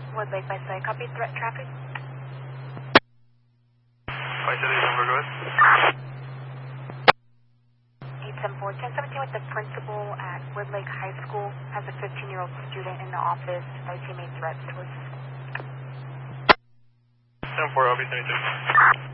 Woodlake by Slay. Copy threat traffic. 578, go ahead. 874, 1017 with the principal at Woodlake High School. Has a 15-year-old student in the office. They made threats towards the school. 10-4, I'll be 32.